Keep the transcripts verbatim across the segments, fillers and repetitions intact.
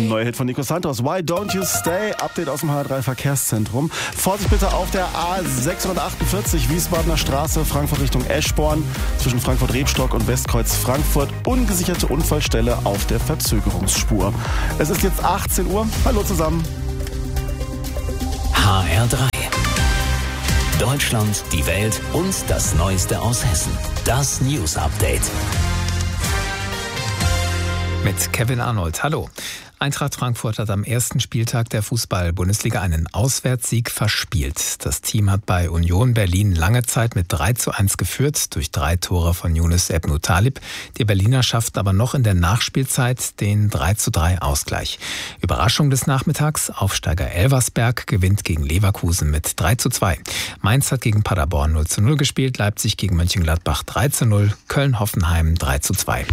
Neuer Hit von Nico Santos. Why Don't You Stay? Update aus dem H R drei Verkehrszentrum. Vorsicht bitte auf der A sechshundertachtundvierzig Wiesbadener Straße, Frankfurt Richtung Eschborn. Zwischen Frankfurt-Rebstock und Westkreuz Frankfurt. Ungesicherte Unfallstelle auf der Verzögerungsspur. Es ist jetzt achtzehn Uhr. Hallo zusammen. H R drei. Deutschland, die Welt und das Neueste aus Hessen. Das News Update. Mit Kevin Arnold. Hallo. Eintracht Frankfurt hat am ersten Spieltag der Fußball-Bundesliga einen Auswärtssieg verspielt. Das Team hat bei Union Berlin lange Zeit mit drei zu eins geführt, durch drei Tore von Yunus Ebnu Talib. Die Berliner schafften aber noch in der Nachspielzeit den drei zu drei Ausgleich. Überraschung des Nachmittags, Aufsteiger Elversberg gewinnt gegen Leverkusen mit drei zu zwei. Mainz hat gegen Paderborn null zu null gespielt, Leipzig gegen Mönchengladbach drei zu null, Köln-Hoffenheim drei zu zwei.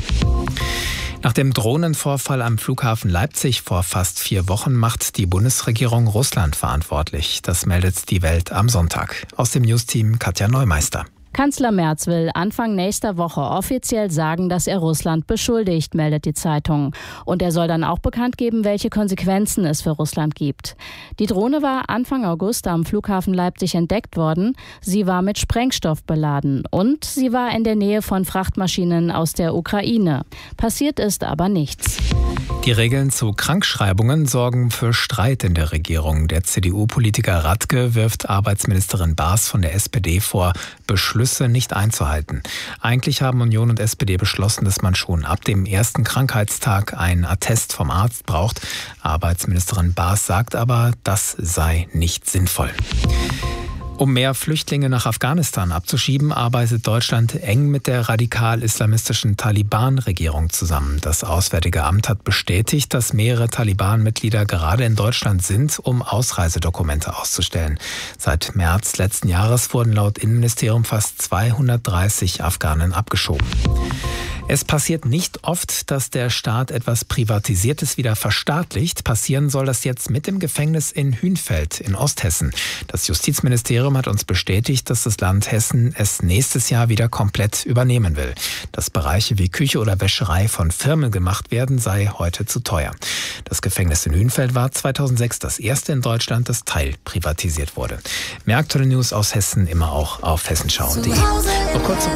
Nach dem Drohnenvorfall am Flughafen Leipzig vor fast vier Wochen macht die Bundesregierung Russland verantwortlich. Das meldet die Welt am Sonntag. Aus dem Newsteam Katja Neumeister. Kanzler Merz will Anfang nächster Woche offiziell sagen, dass er Russland beschuldigt, meldet die Zeitung. Und er soll dann auch bekannt geben, welche Konsequenzen es für Russland gibt. Die Drohne war Anfang August am Flughafen Leipzig entdeckt worden. Sie war mit Sprengstoff beladen und sie war in der Nähe von Frachtmaschinen aus der Ukraine. Passiert ist aber nichts. Die Regeln zu Krankschreibungen sorgen für Streit in der Regierung. Der C D U-Politiker Radke wirft Arbeitsministerin Baas von der S P D vor, Beschlüsse nicht einzuhalten. Eigentlich haben Union und S P D beschlossen, dass man schon ab dem ersten Krankheitstag einen Attest vom Arzt braucht. Arbeitsministerin Baas sagt aber, das sei nicht sinnvoll. Um mehr Flüchtlinge nach Afghanistan abzuschieben, arbeitet Deutschland eng mit der radikal-islamistischen Taliban-Regierung zusammen. Das Auswärtige Amt hat bestätigt, dass mehrere Taliban-Mitglieder gerade in Deutschland sind, um Ausreisedokumente auszustellen. Seit März letzten Jahres wurden laut Innenministerium fast zweihundertdreißig Afghanen abgeschoben. Es passiert nicht oft, dass der Staat etwas Privatisiertes wieder verstaatlicht. Passieren soll das jetzt mit dem Gefängnis in Hünfeld in Osthessen. Das Justizministerium hat uns bestätigt, dass das Land Hessen es nächstes Jahr wieder komplett übernehmen will. Dass Bereiche wie Küche oder Wäscherei von Firmen gemacht werden, sei heute zu teuer. Das Gefängnis in Hünfeld war zweitausendsechs das erste in Deutschland, das teilprivatisiert wurde. Mehr aktuelle News aus Hessen immer auch auf hessenschau punkt de. Noch kurz.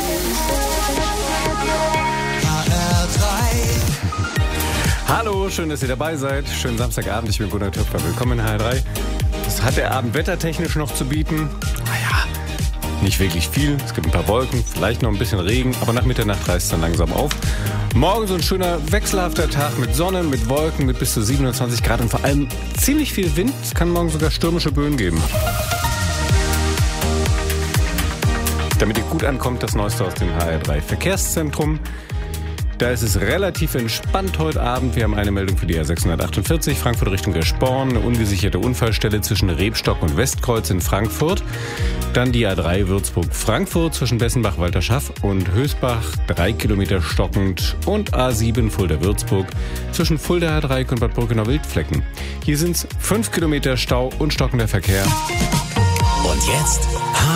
Hallo, schön, dass ihr dabei seid. Schönen Samstagabend, ich bin Gunnar Töpfer. Willkommen in H R drei. Was hat der Abend wettertechnisch noch zu bieten? Naja, nicht wirklich viel. Es gibt ein paar Wolken, vielleicht noch ein bisschen Regen, aber nach Mitternacht reißt es dann langsam auf. Morgen so ein schöner wechselhafter Tag mit Sonne, mit Wolken, mit bis zu siebenundzwanzig Grad und vor allem ziemlich viel Wind. Es kann morgen sogar stürmische Böen geben. Damit ihr gut ankommt, das Neueste aus dem H R drei Verkehrszentrum. Da ist es relativ entspannt heute Abend. Wir haben eine Meldung für die A sechshundertachtundvierzig, Frankfurt Richtung Eschborn, eine ungesicherte Unfallstelle zwischen Rebstock und Westkreuz in Frankfurt. Dann die A drei Würzburg-Frankfurt zwischen Bessenbach-Walterschaff und Hösbach, drei Kilometer stockend. Und A sieben Fulda-Würzburg zwischen Fulda-Dreieck und Bad Brückenau-Wildflecken. Hier sind es fünf Kilometer Stau und stockender Verkehr. Und jetzt